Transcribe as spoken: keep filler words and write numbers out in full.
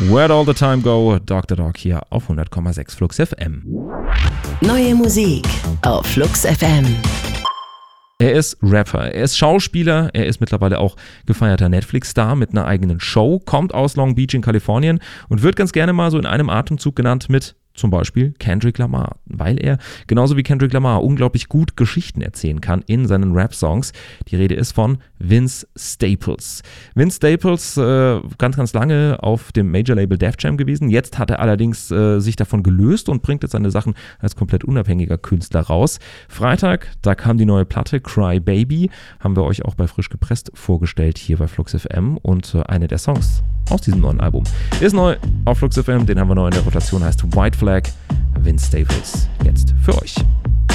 Where'd All the Time Go? Doktor Dog hier auf hundert Komma sechs Flux F M. Neue Musik auf Flux F M. Er ist Rapper, er ist Schauspieler, er ist mittlerweile auch gefeierter Netflix-Star mit einer eigenen Show, kommt aus Long Beach in Kalifornien und wird ganz gerne mal so in einem Atemzug genannt mit zum Beispiel Kendrick Lamar, weil er genauso wie Kendrick Lamar unglaublich gut Geschichten erzählen kann in seinen Rap-Songs. Die Rede ist von Vince Staples. Vince Staples, äh, ganz, ganz lange auf dem Major-Label Def Jam gewesen. Jetzt hat er allerdings äh, sich davon gelöst und bringt jetzt seine Sachen als komplett unabhängiger Künstler raus. Freitag, da kam die neue Platte Cry Baby, haben wir euch auch bei Frisch Gepresst vorgestellt hier bei Flux F M und äh, eine der Songs aus diesem neuen Album ist neu auf Flux F M, den haben wir neu in der Rotation, heißt White Flag. Vince Staples jetzt für euch.